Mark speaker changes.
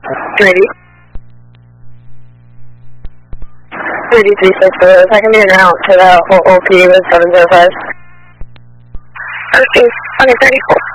Speaker 1: Ready. 3364, I can be en route to the OP with 705. Okay, 30.